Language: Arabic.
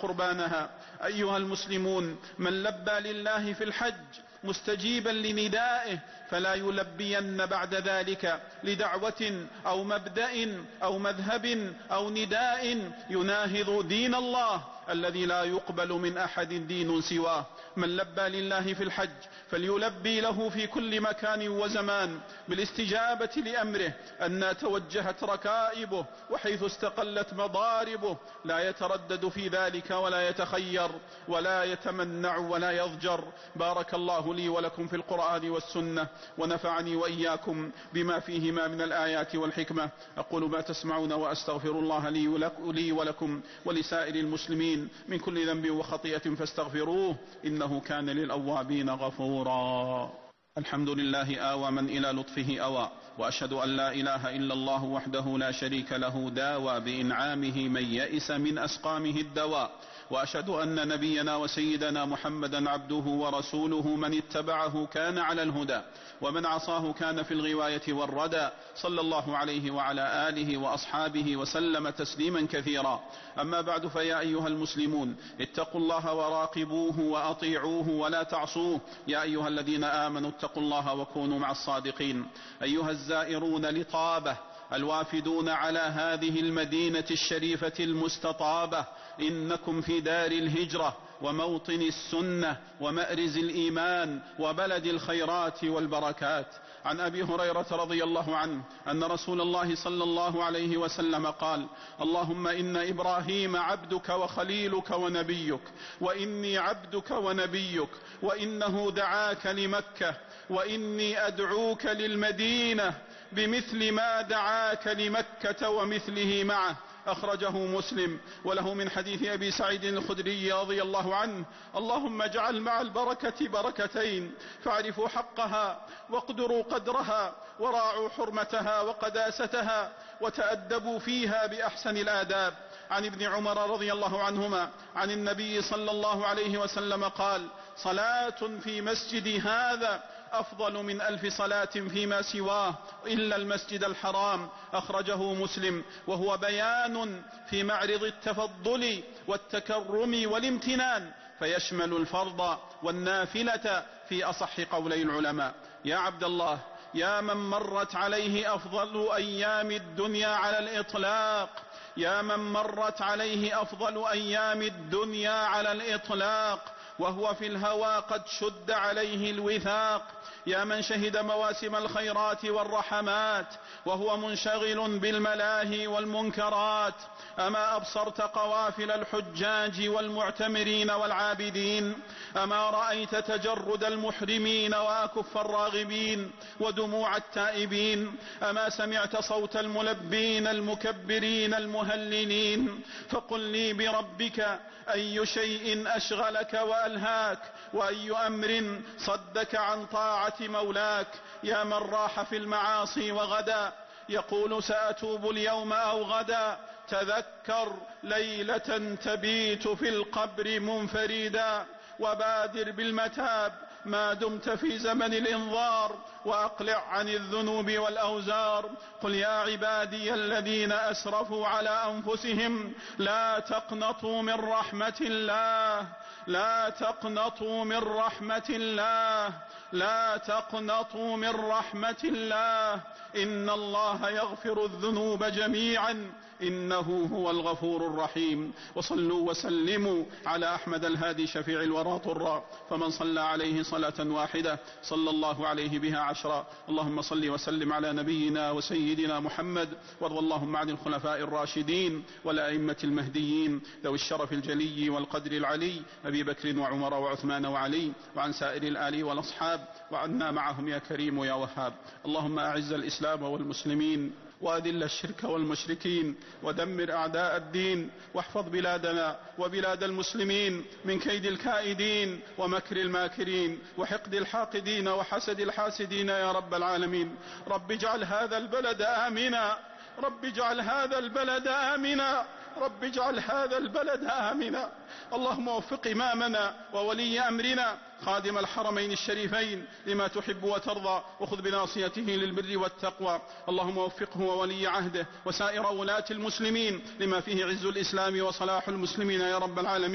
قربانها. أيها المسلمون، من لبى لله في الحج مستجيبا لندائه فلا يلبين بعد ذلك لدعوة أو مبدأ أو مذهب أو نداء يناهض دين الله الذي لا يقبل من أحد دين سواه. من لبى لله في الحج فليلبي له في كل مكان وزمان بالاستجابة لأمره أن توجهت ركائبه وحيث استقلت مضاربه، لا يتردد في ذلك ولا يتخير ولا يتمنع ولا يضجر. بارك الله لي ولكم في القرآن والسنة، ونفعني وإياكم بما فيهما من الآيات والحكمة. أقول ما تسمعون وأستغفر الله لي ولكم ولسائر المسلمين من كل ذنب وخطيئة فاستغفروه إنه كان للأوابين غفورا. الحمد لله آوى من إلى لطفه أوى، وأشهد أن لا إله إلا الله وحده لا شريك له داوى بإنعامه من يئس من أسقامه الدواء، وأشهد أن نبينا وسيدنا محمدا عبده ورسوله من اتبعه كان على الهدى ومن عصاه كان في الغواية والردى، صلى الله عليه وعلى آله وأصحابه وسلم تسليما كثيرا. أما بعد، فيا أيها المسلمون اتقوا الله وراقبوه وأطيعوه ولا تعصوه. يا أيها الذين آمنوا اتقوا الله وكونوا مع الصادقين. أيها الزائرون لطابة الوافدون على هذه المدينة الشريفة المستطابة، إنكم في دار الهجرة وموطن السنة ومأرز الإيمان وبلد الخيرات والبركات. عن أبي هريرة رضي الله عنه أن رسول الله صلى الله عليه وسلم قال: اللهم إن إبراهيم عبدك وخليلك ونبيك، وإني عبدك ونبيك، وإنه دعاك لمكة، وإني أدعوك للمدينة بمثل ما دعاك لمكة ومثله معه. أخرجه مسلم. وله من حديث أبي سعيد الخدري رضي الله عنه: اللهم اجعل مع البركة بركتين، فاعرفوا حقها واقدروا قدرها وراعوا حرمتها وقداستها وتأدبوا فيها بأحسن الآداب. عن ابن عمر رضي الله عنهما عن النبي صلى الله عليه وسلم قال: صلاة في مسجد هذا أفضل من 1000 صلاة فيما سواه إلا المسجد الحرام. أخرجه مسلم. وهو بيان في معرض التفضل والتكرم والامتنان، فيشمل الفرض والنافلة في أصح قولي العلماء. يا عبد الله، يا من مرت عليه أفضل أيام الدنيا على الإطلاق، يا من مرت عليه أفضل أيام الدنيا على الإطلاق وهو في الهوى قد شد عليه الوثاق، يا من شهد مواسم الخيرات والرحمات وهو منشغل بالملاهي والمنكرات، أما أبصرت قوافل الحجاج والمعتمرين والعابدين؟ أما رأيت تجرد المحرمين وأكف الراغبين ودموع التائبين؟ أما سمعت صوت الملبين المكبرين المهللين؟ فقل لي بربك، أي شيء أشغلك وألهاك، وأي أمر صدك عن طاعة مولاك؟ يا من راح في المعاصي وغدا يقول سأتوب اليوم أو غدا، تذكر ليلة تبيت في القبر منفردا، وبادر بالمتاب ما دمت في زمن الإنظار، وأقلع عن الذنوب والأوزار. قل يا عبادي الذين أسرفوا على أنفسهم لا تقنطوا من رحمة الله، لا تقنطوا من رحمة الله، لا تقنطوا من رحمة الله، إن الله يغفر الذنوب جميعا إنه هو الغفور الرحيم. وصلوا وسلموا على أحمد الهادي شفيع الورى طرا، فمن صلى عليه صلاة واحدة صلى الله عليه بها 10. اللهم صل وسلم على نبينا وسيدنا محمد، وارض اللهم عن الخلفاء الراشدين والأئمة المهديين ذوي الشرف الجلي والقدر العلي، أبي بكر وعمر وعثمان وعلي، وعن سائر الآل والأصحاب، وعنا معهم يا كريم يا وهاب. اللهم أعز الإسلام والمسلمين، وأذل الشرك والمشركين، ودمر أعداء الدين، واحفظ بلادنا وبلاد المسلمين من كيد الكائدين ومكر الماكرين وحقد الحاقدين وحسد الحاسدين يا رب العالمين. رب اجعل هذا البلد آمنا، رب اجعل هذا البلد آمنا، رب اجعل هذا البلد آمنا. اللهم وفق إمامنا وولي أمرنا خادم الحرمين الشريفين لما تحب وترضى، وخذ بناصيته للبر والتقوى. اللهم وفقه وولي عهده وسائر ولاة المسلمين لما فيه عز الإسلام وصلاح المسلمين يا رب العالمين.